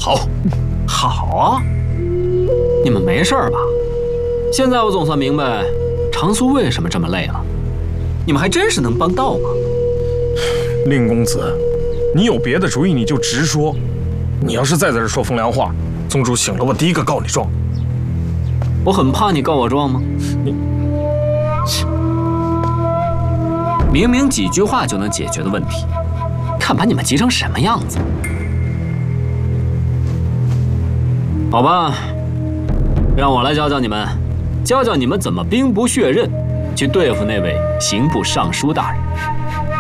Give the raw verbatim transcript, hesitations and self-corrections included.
好， 好啊！你们没事吧？现在我总算明白长苏为什么这么累了。你们还真是能帮倒忙。 令公子，你有别的主意你就直说。你要是再在这说风凉话，宗主醒了我第一个告你状。 我很怕你告我状吗？ 你明明几句话就能解决的问题，看把你们急成什么样子！好吧，让我来教教你们，教教你们怎么兵不血刃去对付那位刑部尚书大人。